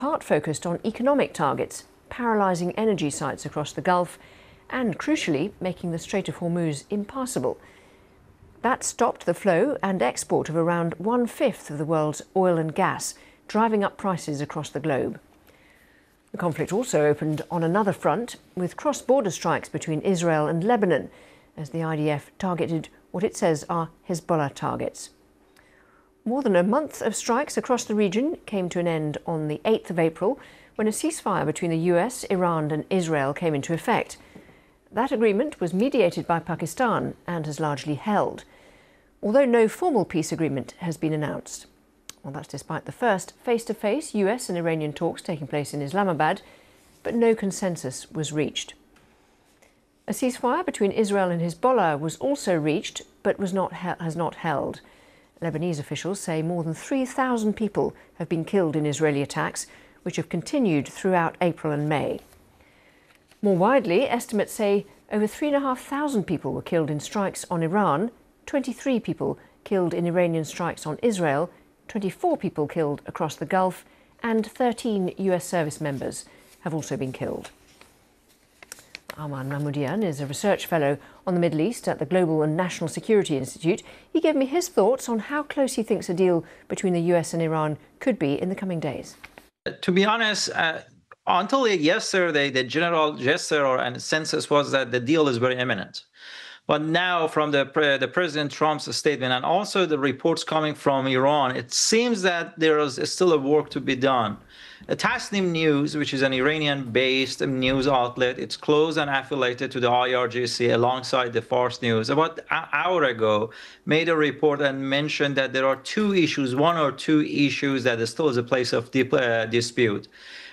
part focused on economic targets, paralysing energy sites across the Gulf and, crucially, making the Strait of Hormuz impassable. That stopped the flow and export of around 1/5 of the world's oil and gas, driving up prices across the globe. The conflict also opened on another front, with cross-border strikes between Israel and Lebanon, as the IDF targeted what it says are Hezbollah targets. More than a month of strikes across the region came to an end on the 8th of April, when a ceasefire between the US, Iran and Israel came into effect. That agreement was mediated by Pakistan and has largely held, although no formal peace agreement has been announced. Well, that's despite the first face-to-face US and Iranian talks taking place in Islamabad, but no consensus was reached. A ceasefire between Israel and Hezbollah was also reached, but has not held. Lebanese officials say more than 3,000 people have been killed in Israeli attacks, which have continued throughout April and May. More widely, estimates say over 3,500 people were killed in strikes on Iran, 23 people killed in Iranian strikes on Israel, 24 people killed across the Gulf, and 13 US service members have also been killed. Arman Mahmoudian is a research fellow on the Middle East at the Global and National Security Institute. He gave me his thoughts on how close he thinks a deal between the US and Iran could be in the coming days. To be honest, until yesterday, the general gesture and consensus was that the deal is very imminent. But now, from the President Trump's statement and also the reports coming from Iran, it seems that there is still a work to be done. Tasnim News, which is an Iranian-based news outlet, it's close and affiliated to the IRGC alongside the Fars News, about an hour ago, made a report and mentioned that there are one or two issues that still is a place of dispute.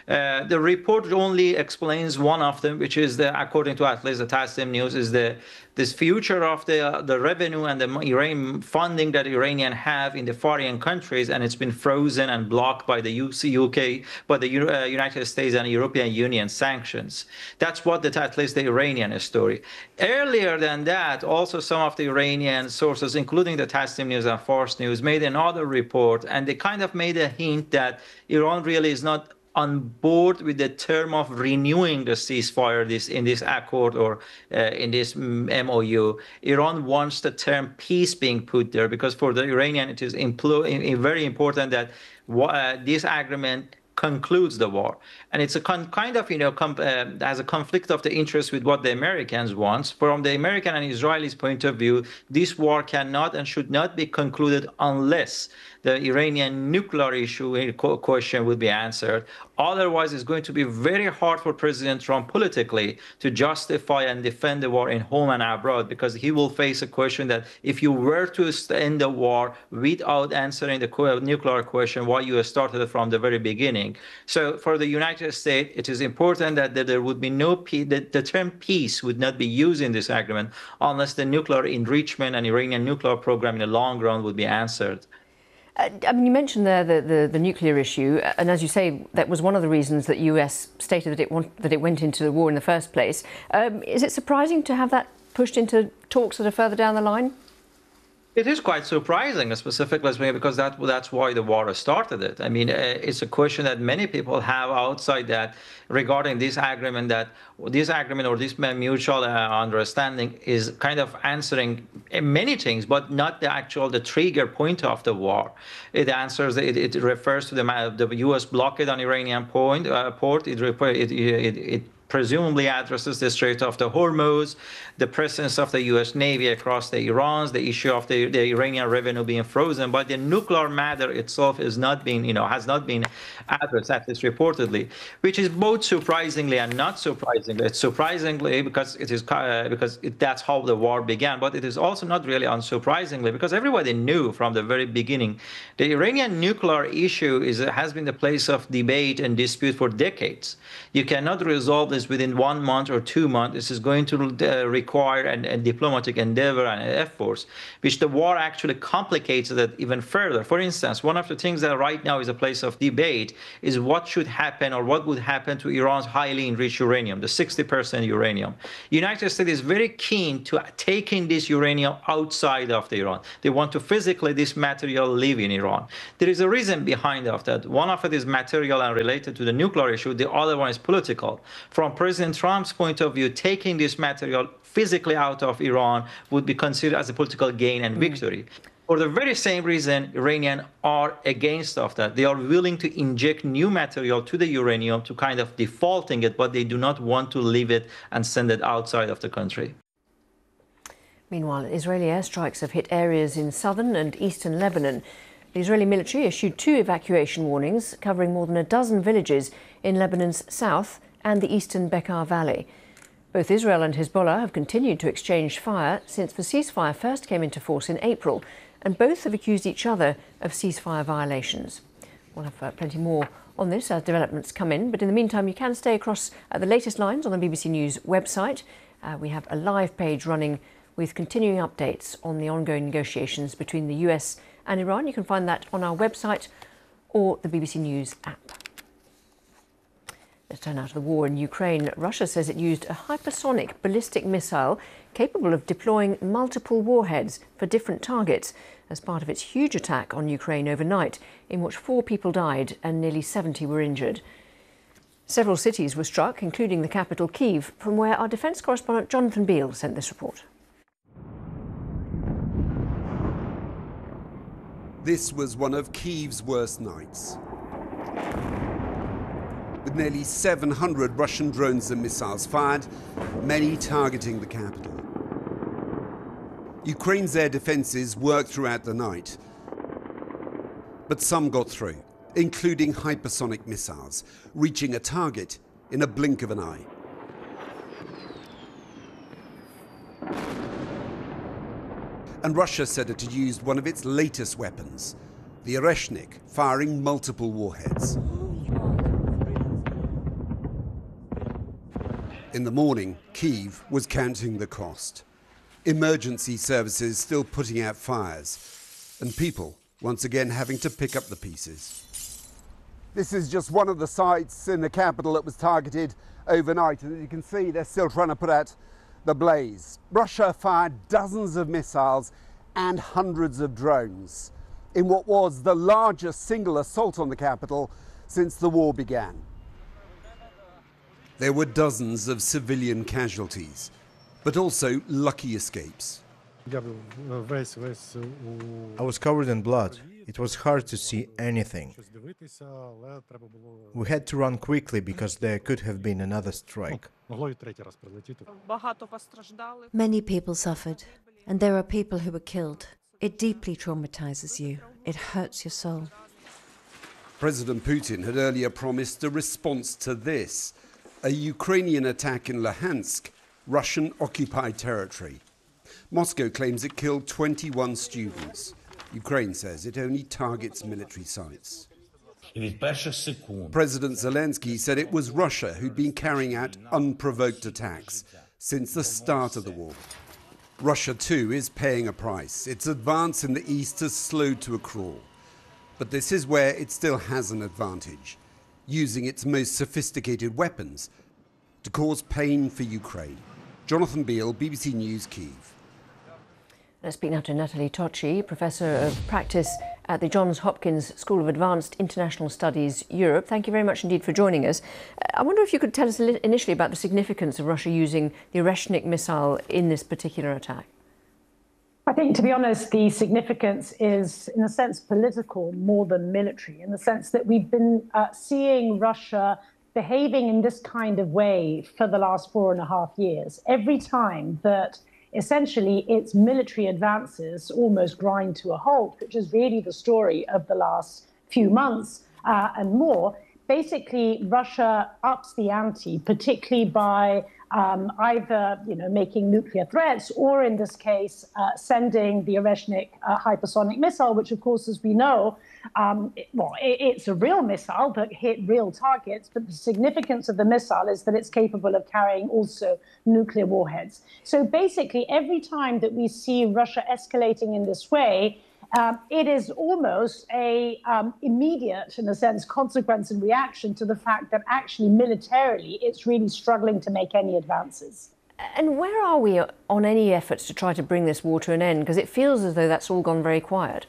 The report only explains one of them, which is, according to at least the Tasnim News, is this future of the revenue and the Iranian funding that Iranians have in the foreign countries, and it's been frozen and blocked by the UK, by the United States and European Union sanctions. That's what at least the Iranian story. Earlier than that, also some of the Iranian sources, including the Tasnim News and Fars News, made another report, and they kind of made a hint that Iran really is not on board with the term of renewing the ceasefire in this accord or in this MOU. Iran wants the term peace being put there, because for the Iranian it is very important that this agreement concludes the war. And it's a kind of, has a conflict of the interest with what the Americans want. From the American and Israelis' point of view, this war cannot and should not be concluded unless the Iranian nuclear issue question will be answered. Otherwise, it's going to be very hard for President Trump politically to justify and defend the war in home and abroad, because he will face a question that if you were to end the war without answering the nuclear question, why you started it from the very beginning. So for the United States, it is important that there would be no peace, that the term peace would not be used in this agreement unless the nuclear enrichment and Iranian nuclear program in the long run would be answered. I mean, you mentioned there the nuclear issue, and as you say, that was one of the reasons that US stated that it went into the war in the first place. Is it surprising to have that pushed into talks that are further down the line? It is quite surprising, specifically because that's why the war started it. I mean, it's a question that many people have outside that regarding this agreement, or this mutual understanding is kind of answering many things, but not the trigger point of the war. It refers to the U.S. blockade on Iranian port. It presumably addresses the Strait of the Hormuz, the presence of the U.S. Navy across the Iran, the issue of the Iranian revenue being frozen, but the nuclear matter itself is not being, has not been addressed, at least reportedly, which is both surprisingly and not surprisingly. It's surprisingly because that's how the war began, but it is also not really unsurprisingly because everybody knew from the very beginning the Iranian nuclear issue has been the place of debate and dispute for decades. You cannot resolve the this within 1 month or 2 months. This is going to require a diplomatic endeavor and efforts, which the war actually complicates it even further. For instance, one of the things that right now is a place of debate is what should happen or what would happen to Iran's highly enriched uranium, the 60% uranium. The United States is very keen to taking this uranium outside of Iran. They want to physically this material live in Iran. There is a reason behind of that. One of it is material and related to the nuclear issue. The other one is political. From President Trump's point of view, taking this material physically out of Iran would be considered as a political gain and victory. For the very same reason, Iranians are against of that. They are willing to inject new material to the uranium to kind of defaulting it, but they do not want to leave it and send it outside of the country. Meanwhile, Israeli airstrikes have hit areas in southern and eastern Lebanon. The Israeli military issued 2 evacuation warnings covering more than a dozen villages in Lebanon's south and the eastern Bekaa Valley. Both Israel and Hezbollah have continued to exchange fire since the ceasefire first came into force in April, and both have accused each other of ceasefire violations. We'll have plenty more on this as developments come in, but in the meantime you can stay across the latest lines on the BBC News website. We have a live page running with continuing updates on the ongoing negotiations between the US and Iran. You can find that on our website or the BBC News app. Let's turn now to the war in Ukraine. Russia says it used a hypersonic ballistic missile capable of deploying multiple warheads for different targets as part of its huge attack on Ukraine overnight, in which 4 people died and nearly 70 were injured. Several cities were struck, including the capital, Kyiv, from where our defence correspondent Jonathan Beale sent this report. This was one of Kyiv's worst nights. With nearly 700 Russian drones and missiles fired, many targeting the capital. Ukraine's air defences worked throughout the night, but some got through, including hypersonic missiles, reaching a target in a blink of an eye. And Russia said it had used one of its latest weapons, the Oreshnik, firing multiple warheads. In the morning, Kyiv was counting the cost. Emergency services still putting out fires, and people once again having to pick up the pieces. This is just one of the sites in the capital that was targeted overnight, and as you can see, they're still trying to put out the blaze. Russia fired dozens of missiles and hundreds of drones in what was the largest single assault on the capital since the war began. There were dozens of civilian casualties, but also lucky escapes. I was covered in blood. It was hard to see anything. We had to run quickly because there could have been another strike. Many people suffered, and there are people who were killed. It deeply traumatizes you. It hurts your soul. President Putin had earlier promised a response to this, a Ukrainian attack in Luhansk, Russian-occupied territory. Moscow claims it killed 21 students. Ukraine says it only targets military sites. President Zelensky said it was Russia who'd been carrying out unprovoked attacks since the start of the war. Russia, too, is paying a price. Its advance in the east has slowed to a crawl. But this is where it still has an advantage, using its most sophisticated weapons to cause pain for Ukraine. Jonathan Beale, BBC News, Kyiv. Let's speak now to Natalie Tocci, Professor of Practice at the Johns Hopkins School of Advanced International Studies, Europe. Thank you very much indeed for joining us. I wonder if you could tell us initially about the significance of Russia using the Oreshnik missile in this particular attack. I think, to be honest, the significance is, in a sense, political more than military, in the sense that we've been seeing Russia behaving in this kind of way for the last 4.5 years. Every time that essentially its military advances almost grind to a halt, which is really the story of the last few months and more, basically Russia ups the ante, particularly by either making nuclear threats or, in this case, sending the Oreshnik hypersonic missile, which, of course, as we know, it's a real missile that hit real targets. But the significance of the missile is that it's capable of carrying also nuclear warheads. So basically, every time that we see Russia escalating in this way, it is almost a immediate, in a sense, consequence and reaction to the fact that actually militarily it's really struggling to make any advances. And where are we on any efforts to try to bring this war to an end? Because it feels as though that's all gone very quiet.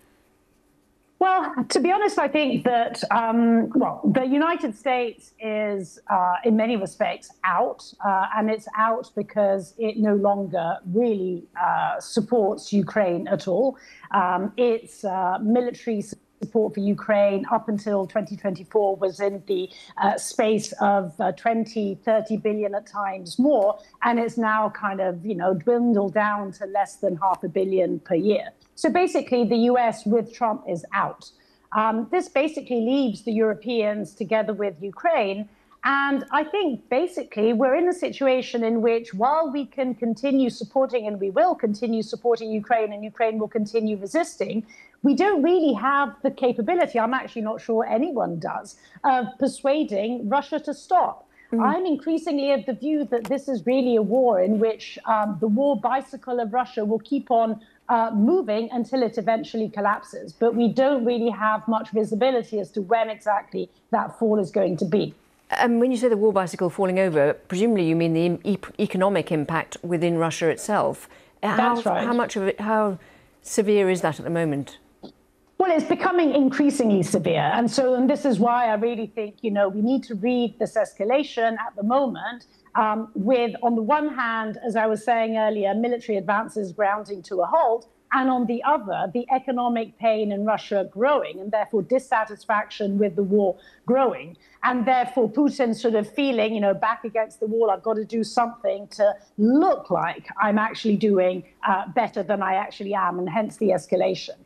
Well, to be honest, I think that, the United States is, in many respects, out. And it's out because it no longer really supports Ukraine at all. Its military support for Ukraine up until 2024 was in the space of 20, 30 billion at times more. And it's now kind of, dwindled down to less than $500 million per year. So basically, the US with Trump is out. This basically leaves the Europeans together with Ukraine. And I think basically we're in a situation in which, while we can continue supporting, and we will continue supporting Ukraine, and Ukraine will continue resisting, we don't really have the capability, I'm actually not sure anyone does, of persuading Russia to stop. I'm increasingly of the view that this is really a war in which the war bicycle of Russia will keep on moving until it eventually collapses. But we don't really have much visibility as to when exactly that fall is going to be. And when you say the war bicycle falling over, presumably you mean the economic impact within Russia itself. That's right. How much of it, how severe is that at the moment? Well, it's becoming increasingly severe. And this is why I really think, we need to read this escalation at the moment with, on the one hand, as I was saying earlier, military advances grounding to a halt, and on the other, the economic pain in Russia growing, and therefore dissatisfaction with the war growing. And therefore, Putin sort of feeling, back against the wall, I've got to do something to look like I'm actually doing better than I actually am, and hence the escalation.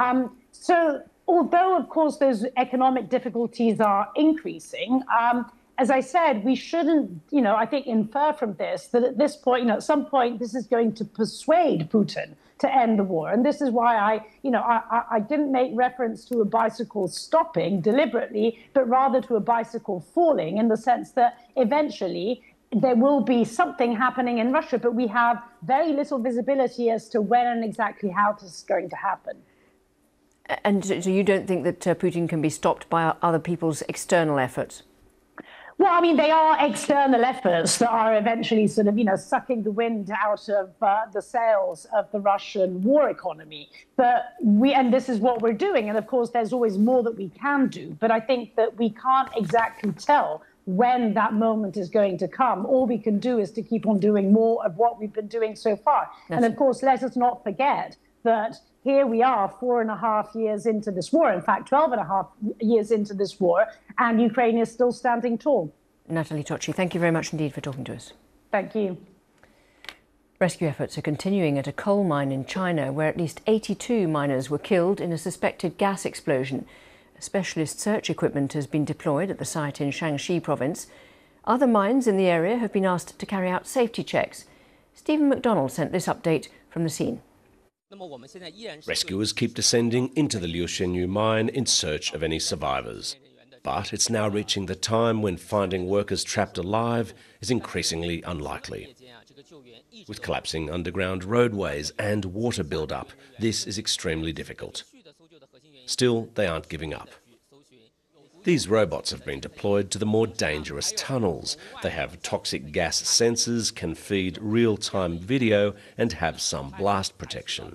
So although, of course, those economic difficulties are increasing, as I said, we shouldn't, I think, infer from this that at this point, at some point, this is going to persuade Putin to end the war. And this is why I didn't make reference to a bicycle stopping deliberately, but rather to a bicycle falling, in the sense that eventually there will be something happening in Russia, but we have very little visibility as to when and exactly how this is going to happen. And so you don't think that Putin can be stopped by other people's external efforts? Well, I mean, they are external efforts that are eventually sort of, sucking the wind out of the sails of the Russian war economy. But and this is what we're doing. And of course, there's always more that we can do. But I think that we can't exactly tell when that moment is going to come. All we can do is to keep on doing more of what we've been doing so far. And of course, let us not forget that here we are 4.5 years into this war, in fact, 12.5 years into this war, and Ukraine is still standing tall. Natalie Tocci, thank you very much indeed for talking to us. Thank you. Rescue efforts are continuing at a coal mine in China, where at least 82 miners were killed in a suspected gas explosion. Specialist search equipment has been deployed at the site in Shaanxi province. Other mines in the area have been asked to carry out safety checks. Stephen McDonald sent this update from the scene. Rescuers keep descending into the Liu Shenyu mine in search of any survivors. But it's now reaching the time when finding workers trapped alive is increasingly unlikely. With collapsing underground roadways and water build-up, this is extremely difficult. Still, they aren't giving up. These robots have been deployed to the more dangerous tunnels. They have toxic gas sensors, can feed real-time video and have some blast protection.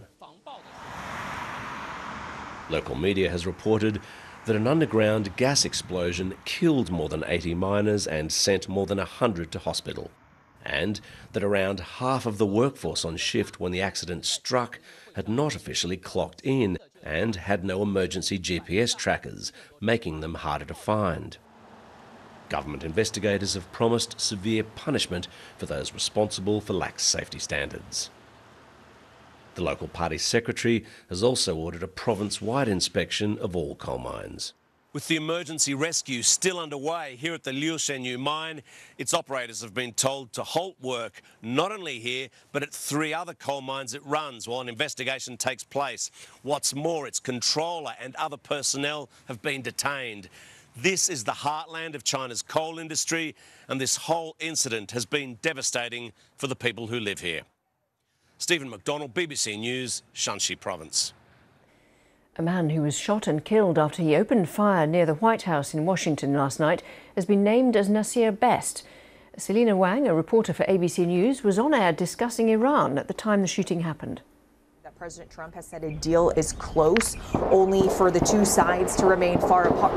Local media has reported that an underground gas explosion killed more than 80 miners and sent more than 100 to hospital, and that around half of the workforce on shift when the accident struck had not officially clocked in and had no emergency GPS trackers, making them harder to find. Government investigators have promised severe punishment for those responsible for lax safety standards. The local party secretary has also ordered a province-wide inspection of all coal mines. With the emergency rescue still underway here at the Liu Shenyu mine, its operators have been told to halt work, not only here, but at 3 other coal mines it runs while an investigation takes place. What's more, its controller and other personnel have been detained. This is the heartland of China's coal industry, and this whole incident has been devastating for the people who live here. Stephen McDonald, BBC News, Shanxi Province. A man who was shot and killed after he opened fire near the White House in Washington last night has been named as Nasir Best. Selina Wang, a reporter for ABC News, was on air discussing Iran at the time the shooting happened. President Trump has said a deal is close, only for the two sides to remain far apart.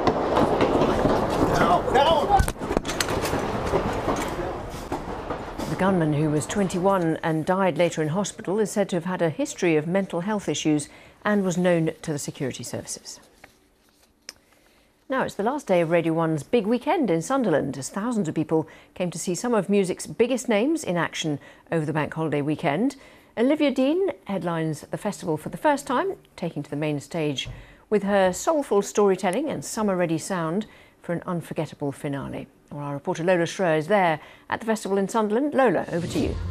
The gunman, who was 21 and died later in hospital, is said to have had a history of mental health issues and was known to the security services. Now it's the last day of Radio 1's big weekend in Sunderland, as thousands of people came to see some of music's biggest names in action over the bank holiday weekend. Olivia Dean headlines the festival for the first time, taking to the main stage with her soulful storytelling and summer-ready sound for an unforgettable finale. Well, our reporter Lola Schreier is there at the festival in Sunderland. Lola, over to you.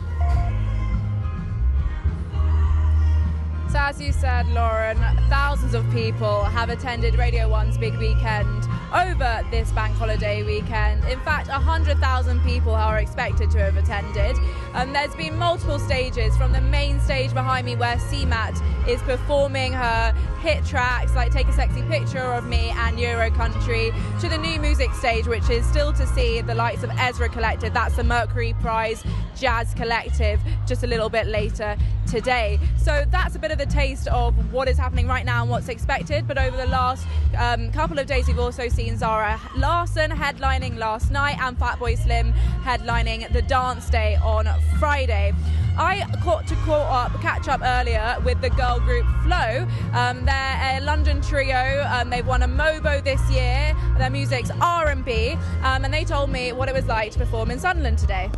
So as you said, Lauren, thousands of people have attended Radio 1's big weekend over this bank holiday weekend. In fact, 100,000 people are expected to have attended. There's been multiple stages, from the main stage behind me where CMAT is performing her hit tracks like Take a Sexy Picture of Me and Euro Country, to the new music stage, which is still to see the likes of Ezra Collective, that's the Mercury Prize Jazz Collective, just a little bit later today. So that's a bit of the taste of what is happening right now and what's expected. But over the last couple of days, we've also seen Zara Larsson headlining last night and Fatboy Slim headlining the dance day on Friday. I caught to catch up earlier with the girl group Flow. They're a London trio. They've won a MOBO this year. Their music's R&B, and they told me what it was like to perform in Sunderland today.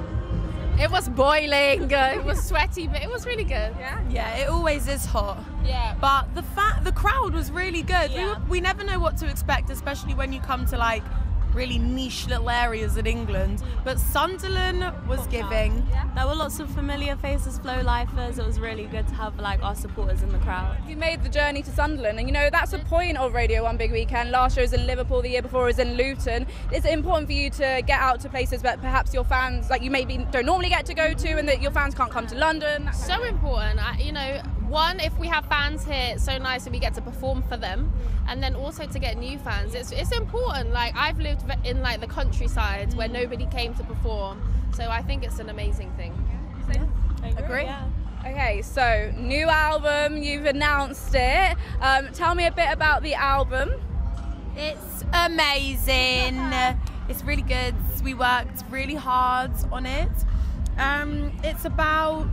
It was boiling, it was sweaty, but it was really good. Yeah, it always is hot. Yeah. But the crowd was really good. Yeah. We never know what to expect, especially when you come to like really niche little areas in England. But Sunderland was giving. Yeah. There were lots of familiar faces, Flow lifers. It was really good to have like our supporters in the crowd. You made the journey to Sunderland, and you know that's the point of Radio 1 Big Weekend. Last year was in Liverpool, the year before was in Luton. It's important for you to get out to places that perhaps your fans, like you maybe don't normally get to go to, and that your fans can't come to London. So important. You know, one, if we have fans here, it's so nice and we get to perform for them, and then also to get new fans. It's important. Like I've lived in like the countryside where nobody came to perform, so I think it's an amazing thing. I agree. Yeah. Okay, so new album, you've announced it. Tell me a bit about the album. It's amazing. It's really good. We worked really hard on it. It's about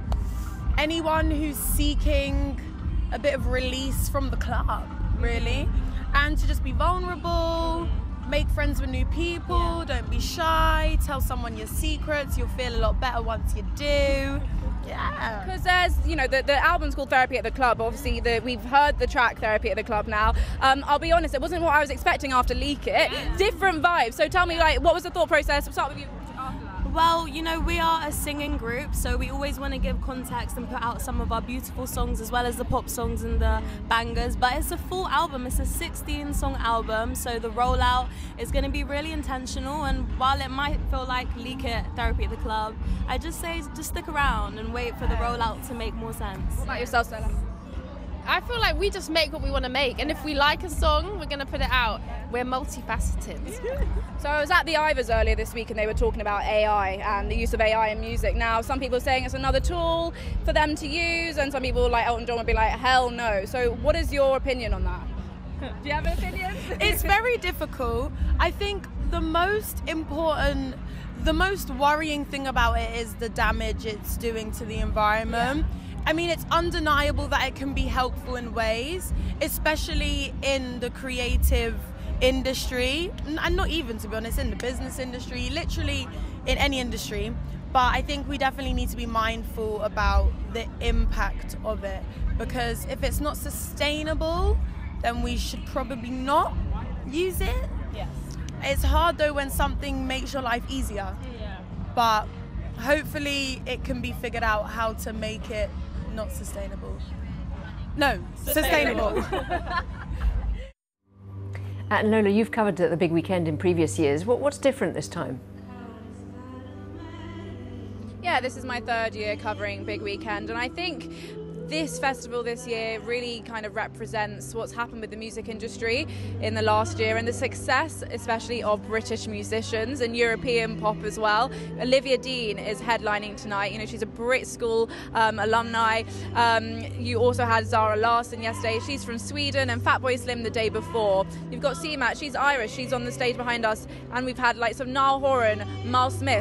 anyone who's seeking a bit of release from the club, really, and to just be vulnerable, make friends with new people, don't be shy, tell someone your secrets, you'll feel a lot better once you do. Yeah. Because there's, you know, the album's called Therapy at the Club. Obviously, we've heard the track Therapy at the Club now. I'll be honest, it wasn't what I was expecting after Leak It. Yeah. Different vibes. So tell me, like, what was the thought process? We'll start with you. Well, you know, we are a singing group, so we always want to give context and put out some of our beautiful songs as well as the pop songs and the bangers. But it's a full album, it's a 16-song album, so the rollout is going to be really intentional. And while it might feel like Leak It, Therapy at the Club, I just say just stick around and wait for the rollout to make more sense. What about yourself, Stella? I feel like we just make what we want to make, and if we like a song, we're going to put it out. We're multifaceted. So I was at the Ivors earlier this week and they were talking about AI and the use of AI in music. Now, some people are saying it's another tool for them to use, and some people like Elton John would be like, hell no. So what is your opinion on that? Do you have an opinion? It's very difficult. I think the most important, the most worrying thing about it is the damage it's doing to the environment. Yeah. I mean, it's undeniable that it can be helpful in ways, especially in the creative industry, and not even, to be honest, in the business industry, literally in any industry. But I think we definitely need to be mindful about the impact of it, because if it's not sustainable, then we should probably not use it. Yes. It's hard though when something makes your life easier. Yeah. But hopefully it can be figured out how to make it not sustainable. No, sustainable. And Lola, you've covered the big weekend in previous years. What's different this time? Yeah, this is my third year covering Big Weekend, and I think this festival this year really kind of represents what's happened with the music industry in the last year and the success especially of British musicians and European pop as well. Olivia Dean is headlining tonight. You know, she's a Brit School alumni. You also had Zara Larsson yesterday. She's from Sweden, and Fatboy Slim the day before. You've got CMAT, she's Irish, she's on the stage behind us, and we've had like some Niall Horan, Miles Smith,